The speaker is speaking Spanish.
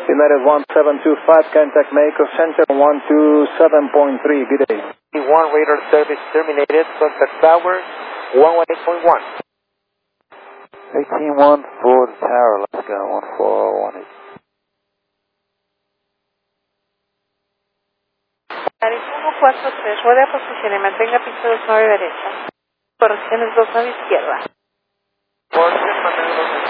United 1725, contact Mako Center 127.3. Good day. 1 radar service terminated. Contact tower 118.1. 18-1 for the tower, Alaska 1418. Paris 143, rodea posición y mantenga piso 29 derecha. Correcciones 29 izquierda. Corrección, mantenga 29.